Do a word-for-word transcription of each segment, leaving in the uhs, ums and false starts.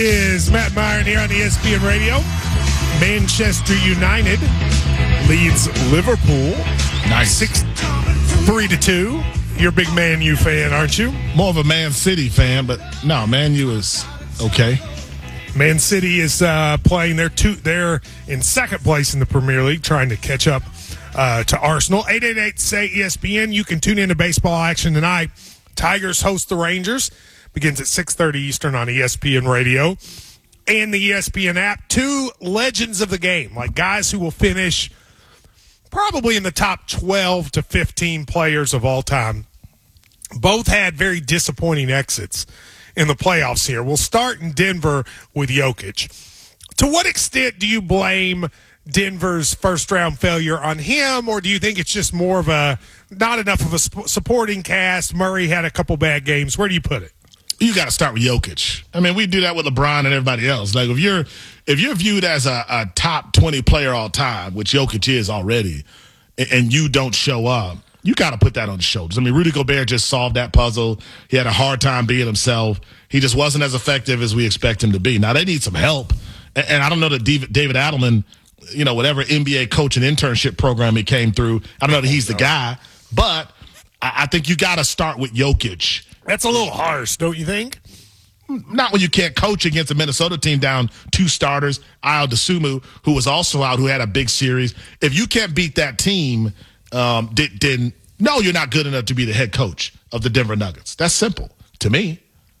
Is Matt Myron here on E S P N Radio. Manchester United leads Liverpool. Nice. Six, three to two. You're a big Man U fan, aren't you? More of a Man City fan, but no, Man U is okay. Man City is uh, playing their two. They're in second place in the Premier League, trying to catch up uh, to Arsenal. eight eight eight say E S P N. You can tune into baseball action tonight. Tigers host the Rangers. Begins at six thirty Eastern on E S P N Radio and the E S P N app. Two legends of the game, like guys who will finish probably in the top twelve to fifteen players of all time. Both had very disappointing exits in the playoffs here. We'll start in Denver with Jokic. To what extent do you blame Denver's first-round failure on him, or do you think it's just more of a not enough of a supporting cast? Murray had a couple bad games. Where do you put it? You got to start with Jokic. I mean, we do that with LeBron and everybody else. Like if you're if you're viewed as a, a top twenty player all time, which Jokic is already, and, and you don't show up, you got to put that on the shoulders. I mean, Rudy Gobert just solved that puzzle. He had a hard time being himself. He just wasn't as effective as we expect him to be. Now they need some help, and, and I don't know that David, David Adelman, you know, whatever N B A coach and internship program he came through, I don't know that he's the guy, but I, I think you got to start with Jokic. That's a little harsh, don't you think? Not when you can't coach against a Minnesota team down two starters, Ayo Dosunmu, who was also out, who had a big series. If you can't beat that team, um, then, then no, you're not good enough to be the head coach of the Denver Nuggets. That's simple to me.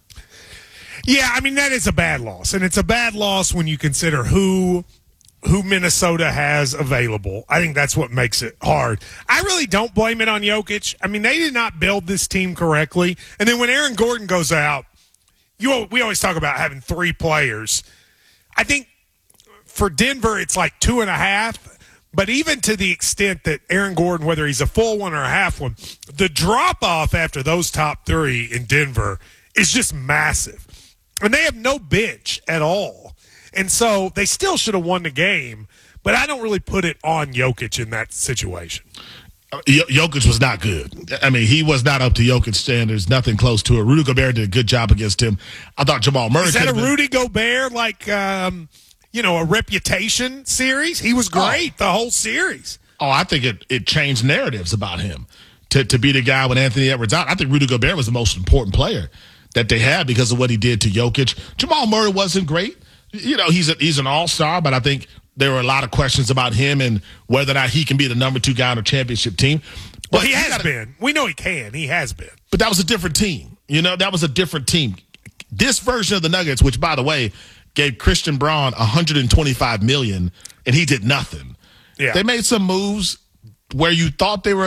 Yeah, I mean, that is a bad loss. And it's a bad loss when you consider who who Minnesota has available. I think that's what makes it hard. I really don't blame it on Jokic. I mean, they did not build this team correctly. And then when Aaron Gordon goes out, you we always talk about having three players. I think for Denver, it's like two and a half. But even to the extent that Aaron Gordon, whether he's a full one or a half one, the drop-off after those top three in Denver is just massive. And they have no bench at all. And so they still should have won the game, but I don't really put it on Jokic in that situation. Jokic was not good. I mean, he was not up to Jokic standards, nothing close to it. Rudy Gobert did a good job against him. I thought Jamal Murray Is that a been... Rudy Gobert, like, um, you know, a reputation series? He was great oh. the whole series. Oh, I think it, it changed narratives about him to, to be the guy when Anthony Edwards out. I think Rudy Gobert was the most important player that they had because of what he did to Jokic. Jamal Murray wasn't great. You know, he's a, he's an all-star, but I think there were a lot of questions about him and whether or not he can be the number two guy on a championship team. But well, he has gotta, been. We know he can. He has been. But that was a different team. You know, that was a different team. This version of the Nuggets, which, by the way, gave Christian Braun one hundred twenty-five million dollars, and he did nothing. Yeah. They made some moves where you thought they were